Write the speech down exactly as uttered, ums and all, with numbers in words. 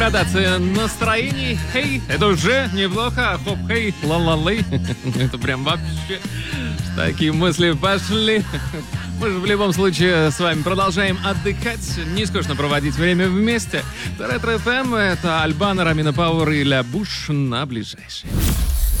Градация настроений. Хей, это уже неплохо. Хоп, хей, ла-ла-лей. Это прям вообще такие мысли пошли. Мы же в любом случае с вами продолжаем отдыхать, не скучно проводить время вместе. Ретро эф эм — это Альбана, Рамина Пауэр и Ля Буш на ближайшее.